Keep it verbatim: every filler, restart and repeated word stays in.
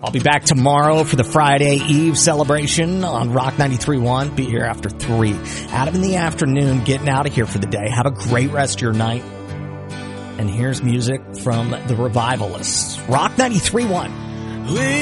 I'll be back tomorrow for the Friday Eve celebration on Rock ninety-three point one. Be here after three. Adam in the afternoon, getting out of here for the day. Have a great rest of your night. And here's music from the Revivalists. Rock ninety-three point one.